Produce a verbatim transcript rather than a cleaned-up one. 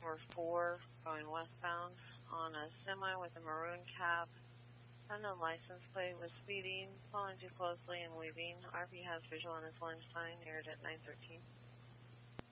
We're four going westbound on a semi with a maroon cab. Unknown license plate was speeding, following too closely and weaving. R V has visual on his lane sign, aired at nine thirteen.